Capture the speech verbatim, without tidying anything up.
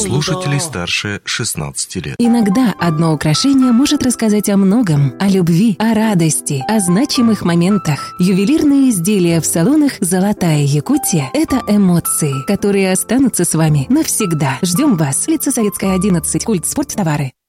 слушателей старше шестнадцати лет. Иногда одно украшение может рассказать о многом: о любви, о радости, о значимых моментах. Ювелирные изделия в салонах «Золотая Якутия» — это эмоции, которые останутся с вами навсегда. Ждем вас. Улица Советская, одиннадцать. Культ спорттовары.